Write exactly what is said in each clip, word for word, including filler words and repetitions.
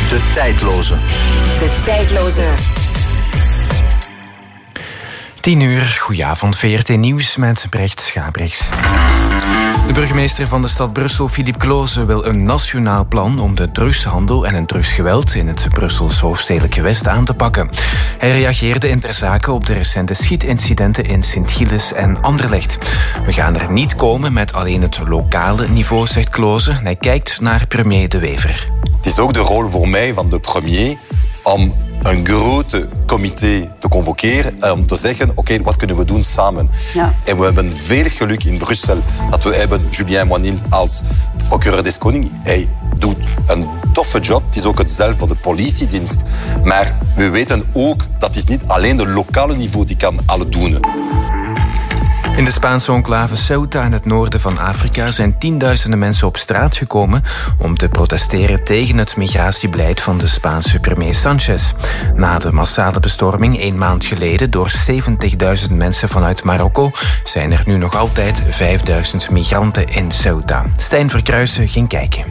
De tijdloze. De tijdloze. tien uur, goedenavond, V R T Nieuws met Brecht Schabrichs. De burgemeester van de stad Brussel, Philippe Cloze, wil een nationaal plan om de drugshandel en het drugsgeweld in het Brussels hoofdstedelijk gewest aan te pakken. Hij reageerde in ter zake op de recente schietincidenten in Sint-Gilles en Anderlecht. We gaan er niet komen met alleen het lokale niveau, zegt Cloze. Hij kijkt naar premier De Wever. Het is ook de rol voor mij van de premier om een groot comité te convoceren en om te zeggen, oké, okay, wat kunnen we doen samen? Ja. En we hebben veel geluk in Brussel dat we hebben Julien Moinil als procureur des Konings. Hij doet een toffe job. Het is ook hetzelfde voor de politiedienst. Maar we weten ook dat het niet alleen de lokale niveau die kan alle doen. In de Spaanse enclave Ceuta in het noorden van Afrika zijn tienduizenden mensen op straat gekomen om te protesteren tegen het migratiebeleid van de Spaanse premier Sanchez. Na de massale bestorming een maand geleden door zeventigduizend mensen vanuit Marokko zijn er nu nog altijd vijfduizend migranten in Ceuta. Stijn Verkruijsen ging kijken.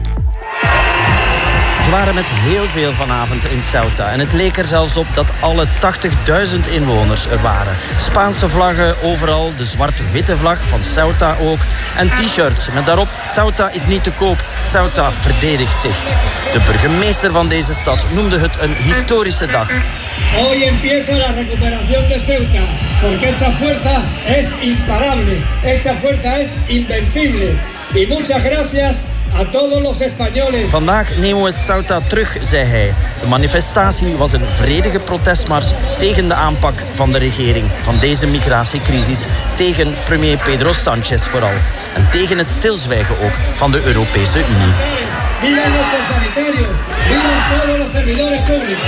Ze waren met heel veel vanavond in Ceuta. En het leek er zelfs op dat alle tachtigduizend inwoners er waren. Spaanse vlaggen overal, de zwart-witte vlag van Ceuta ook. En t-shirts met daarop: Ceuta is niet te koop, Ceuta verdedigt zich. De burgemeester van deze stad noemde het een historische dag. Hoy empieza la recuperación de Ceuta, porque esta fuerza es imparable, esta fuerza es invencible. Y muchas gracias a todos los españoles. Vandaag nemen we Ceuta terug, zei hij. De manifestatie was een vredige protestmars tegen de aanpak van de regering van deze migratiecrisis, tegen premier Pedro Sanchez vooral. En tegen het stilzwijgen ook van de Europese Unie. Viva los sanitarios, viva todos los servidores públicos.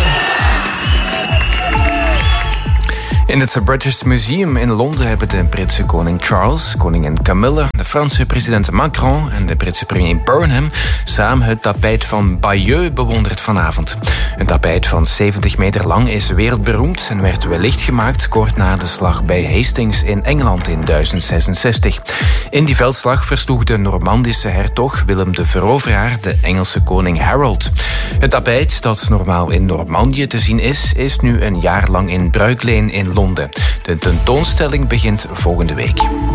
In het British Museum in Londen hebben de Britse koning Charles, koningin Camilla, de Franse president Macron en de Britse premier Burnham samen het tapijt van Bayeux bewonderd vanavond. Een tapijt van zeventig meter lang is wereldberoemd en werd wellicht gemaakt kort na de slag bij Hastings in Engeland in duizend zesenzestig. In die veldslag versloeg de Normandische hertog Willem de Veroveraar de Engelse koning Harold. Het tapijt, dat normaal in Normandië te zien is, is nu een jaar lang in bruikleen in Londen. De tentoonstelling begint volgende week.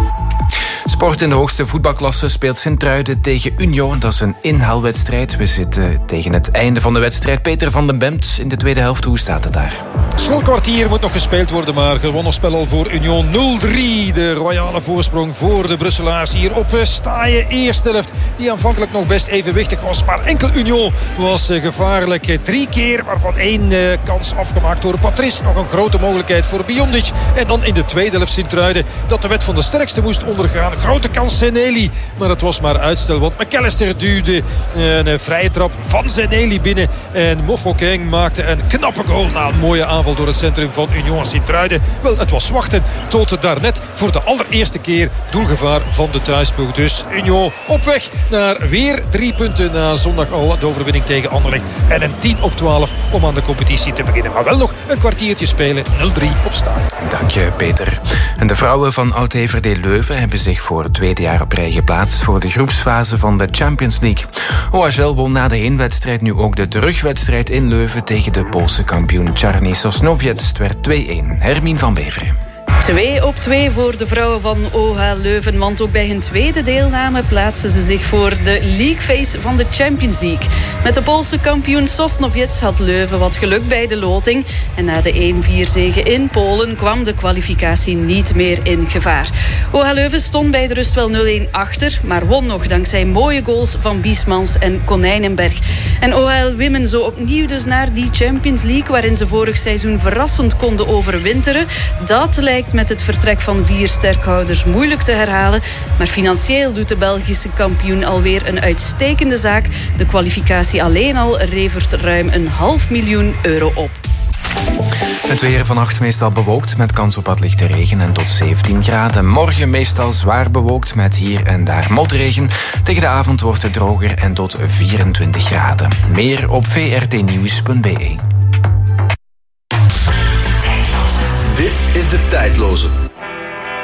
Sport in de hoogste voetbalklasse speelt Sint-Truiden tegen Union. Dat is een inhaalwedstrijd. We zitten tegen het einde van de wedstrijd. Peter van den Bemt in de tweede helft. Hoe staat het daar? Slotkwartier moet nog gespeeld worden, maar gewonnen spel al voor Union nul drie. De royale voorsprong voor de Brusselaars hier op staaie eerste helft, die aanvankelijk nog best evenwichtig was. Maar enkel Union was gevaarlijk. Drie keer, waarvan één kans afgemaakt door Patrice. Nog een grote mogelijkheid voor Biondic. En dan in de tweede helft Sint-Truiden dat de wet van de sterkste moest ondergaan. Grote kans Zeneli, maar het was maar uitstel, want McAllister duwde een vrije trap van Zeneli binnen en Mofokeng maakte een knappe goal na een mooie aanval door het centrum van Union Sint-Truiden. Wel, het was wachten tot daarnet voor de allereerste keer doelgevaar van de thuisploeg. Dus Union op weg naar weer drie punten na zondag al de overwinning tegen Anderlecht en een tien op twaalf om aan de competitie te beginnen. Maar wel nog een kwartiertje spelen, nul drie op staan. Dank je, Peter. En de vrouwen van Oud-H V D Leuven hebben zich voor het tweede jaar op rij geplaatst voor de groepsfase van de Champions League. O H L won na de heenwedstrijd nu ook de terugwedstrijd in Leuven tegen de Poolse kampioen Czarny Sosnowiec. Het werd twee-één. Hermine van Beveren. twee op twee voor de vrouwen van O H Leuven. Want ook bij hun tweede deelname plaatsen ze zich voor de League Phase van de Champions League. Met de Poolse kampioen Sosnowiec had Leuven wat geluk bij de loting. En na de één vier zege in Polen kwam de kwalificatie niet meer in gevaar. O H Leuven stond bij de rust wel nul-één achter, maar won nog dankzij mooie goals van Biesmans en Konijnenberg. En O H L Women zo opnieuw dus naar die Champions League, waarin ze vorig seizoen verrassend konden overwinteren. Dat lijkt met het vertrek van vier sterkhouders moeilijk te herhalen. Maar financieel doet de Belgische kampioen alweer een uitstekende zaak. De kwalificatie alleen al levert ruim een half miljoen euro op. Het weer vannacht meestal bewolkt met kans op wat lichte regen en tot zeventien graden. Morgen meestal zwaar bewolkt met hier en daar motregen. Tegen de avond wordt het droger en tot vierentwintig graden. Meer op v r t nieuws punt b e. Dit is De Tijdloze.